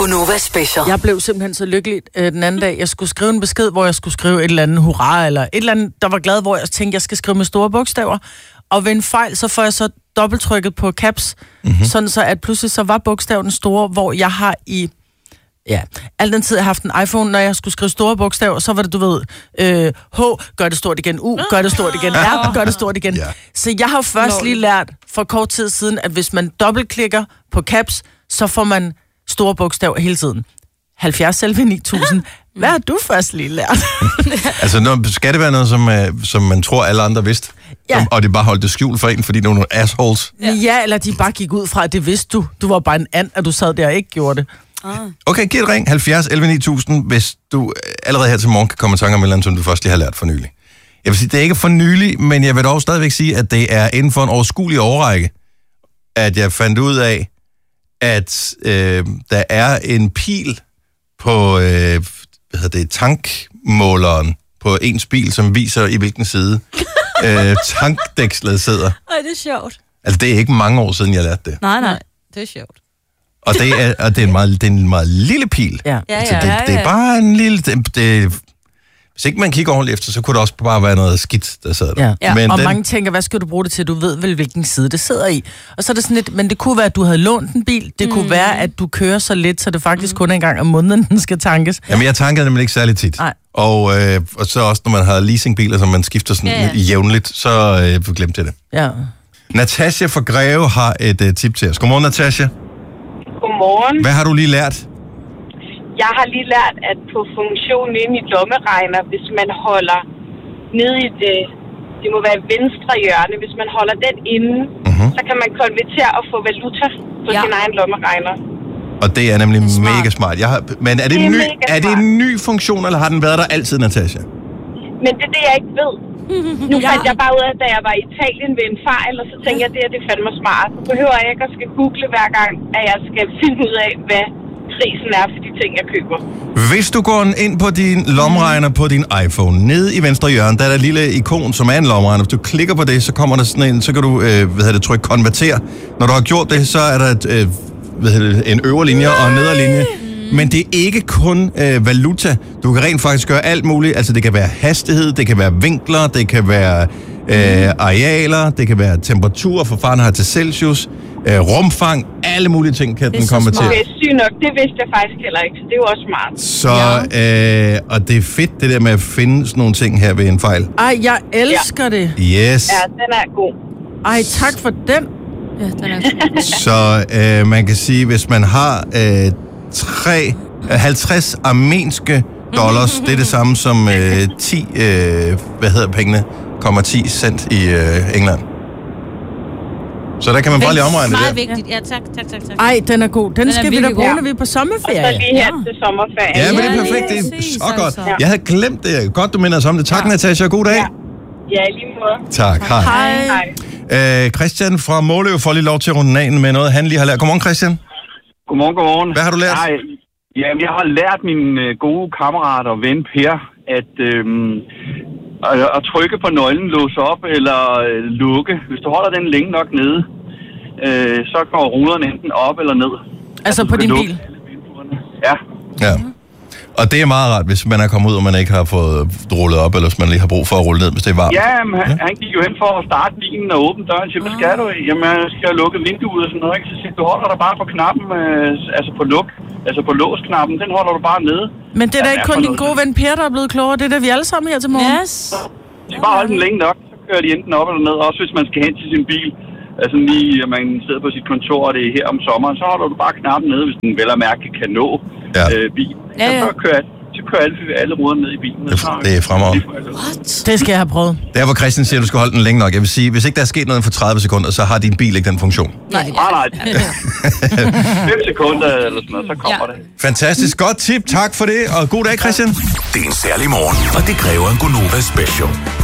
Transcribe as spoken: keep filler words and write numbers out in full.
Gonova Special. Jeg blev simpelthen så lykkelig øh, den anden dag. Jeg skulle skrive en besked, hvor jeg skulle skrive et eller andet hurra, eller et eller andet, der var glad, hvor jeg tænkte, jeg skal skrive med store bogstaver. Og ved en fejl, så får jeg så dobbelttrykket på caps, mm-hmm. sådan så at pludselig så var bogstaven store, hvor jeg har i... Ja, al den tid, jeg har haft en iPhone, når jeg skulle skrive store bogstaver, så var det, du ved, øh, H, gør det stort igen, U, gør det stort igen, R, gør det stort igen. Ja. Så jeg har først lige lært for kort tid siden, at hvis man dobbeltklikker på caps, så får man store bogstaver hele tiden. halvfjerds selv ni tusind. Hvad har du først lige lært? Altså, når, skal det være noget, som, uh, som man tror, alle andre vidste? Ja. Som, og det bare holdt det skjult for en, fordi det var nogle assholes? Ja. ja, eller de bare gik ud fra, at det vidste du. Du var bare en and, at du sad der og ikke gjorde det. Okay, giv et ring. halvfjerds elleve ni tusind, hvis du allerede her til morgen kan komme i tanke om et eller andet, som du først lige har lært for nylig. Jeg vil sige, det er ikke for nylig, men jeg vil dog stadigvæk sige, at det er inden for en overskuelig årrække, at jeg fandt ud af, at øh, der er en pil på øh, hvad hedder det, tankmåleren på ens bil, som viser, i hvilken side øh, tankdækslet sidder. Ej, det er sjovt. Altså, det er ikke mange år siden, jeg lærte det. Nej, nej, det er sjovt. Og det er, og det er, en, meget, det er en meget lille pil. Ja. Ja, Altså, ja, det, ja, det er ja. bare en lille... Det, det, hvis ikke man kigger ordentligt efter, så kunne det også bare være noget skidt, der sidder der. Ja. Ja. Men og den, mange tænker, hvad skal du bruge det til? Du ved vel, hvilken side det sidder i. Og så er det sådan lidt, men det kunne være, at du havde lånt en bil. Det mm. kunne være, at du kører så lidt, så det faktisk mm. kun er en gang om måneden, den skal tankes. Jamen, jeg tanker nemlig ikke særlig tit. Nej. Og, øh, og så også, når man har leasingbiler, som man skifter sådan Ja, ja. jævnligt, så øh, glemte jeg det. Ja. Natasha fra Greve har et øh, tip til os. Godmorgen, Natasha. Godmorgen. Hvad har du lige lært? Jeg har lige lært, at på funktionen inde i lommeregner, hvis man holder nede i det, det må være venstre hjørne, hvis man holder den inde, mm-hmm. så kan man konvertere og få valuta på ja. sin egen lommeregner. Og det er nemlig det er mega smart. Jeg har, men er det, det en er ny, er det en ny funktion, eller har den været der altid, Natasha? Men det er det, jeg ikke ved. Nu fandt jeg bare ud af, da jeg var i Italien ved en fejl, og så tænkte jeg, at det er det fandme smart. Så behøver jeg ikke at skal google hver gang, at jeg skal finde ud af, hvad prisen er for de ting, jeg køber. Hvis du går ind på din lommeregner på din iPhone, nede i venstre hjørne, der er der et lille ikon, som er en lommeregner. Hvis du klikker på det, så kommer der sådan en, så kan du øh, hvad hedder det, trykke konverter. Når du har gjort det, så er der et, øh, hvad hedder det, en øvre linje og en nedre linje. Men det er ikke kun øh, valuta. Du kan rent faktisk gøre alt muligt. Altså, det kan være hastighed, det kan være vinkler, det kan være øh, arealer, det kan være temperatur fra Fahrenheit til Celsius, øh, rumfang, alle mulige ting kan den komme til. Okay, syg nok. Det vidste jeg faktisk heller ikke, så det er jo også smart. Så, øh, og det er fedt, det der med at finde sådan nogle ting her ved en fejl. Ej, jeg elsker ja. det. Yes. Ja, den er god. Ej, tak for den. Ja, den er god. Så øh, man kan sige, hvis man har... Øh, tre, halvtreds armenske dollars, det er det samme som øh, ti, øh, hvad hedder pengene, komma ti cent i øh, England. Så der kan man bare lige omregne det Meget der. vigtigt. Ja, tak, tak, tak, tak. Ej, den er god. Den, den skal vi da bruge, god. når vi er på sommerferie. Og så lige her til sommerferie. Ja, men det er Ja, perfekt. Det er præcis, så godt. altså. Jeg havde glemt det. Godt, du minder os om det. Tak, Ja. Natasha. God dag. Ja, ja i lige måde. Tak. Hej. Hej. Hej. Øh, Christian fra Måløv får lige lov til at runde af med noget, han lige har lært. Godmorgen, Christian. Godmorgen, godmorgen. Hvad har du lært? Nej, jamen, jeg har lært min øh, gode kammerat og ven Per, at, øhm, at, at trykke på nøglen, låse op eller øh, lukke. Hvis du holder den længe nok nede, øh, så går ruderne enten op eller ned. Altså, altså du på kan din lukke bil? alle vinduerne. Ja. Ja. Og det er meget rart, hvis man er kommet ud, og man ikke har fået rullet op, eller hvis man lige har brug for at rulle ned, hvis det er varmt. Ja, men han, han gik jo hen for at starte bilen og åbne døren. Så hvad skal du? Jamen, jeg skal lukke vinduet og sådan noget. Ikke? Så siger du holder dig bare på knappen, øh, altså på luk, altså på låsknappen, den holder du bare nede. Men det er da Ja, ikke for kun din noget. gode ven Per, der er blevet klogere. Det er da vi alle sammen her til morgen. Yes. Du skal bare holde den længe nok, så kører de enten op eller ned. Også hvis man skal hen til sin bil, altså lige, at man sidder på sit kontor, og det er her om sommeren, så holder du bare knappen nede, hvis den vel og mærke kan nå Ja. øh, bilen. Ja, ja. Så kører så kører alle, alle ruderne ned i bilen. Det, det er fremragende. What? Det skal jeg have prøvet. Der hvor Christian siger, at du skal holde den længe nok. Jeg vil sige, hvis ikke der er sket noget for tredive sekunder, så har din bil ikke den funktion. Nej, Nej, nej. fem sekunder eller sådan noget, så kommer Ja. det. Fantastisk. Godt tip. Tak for det. Og god dag, Christian. Det er en særlig morgen, og det kræver en Gonova Special.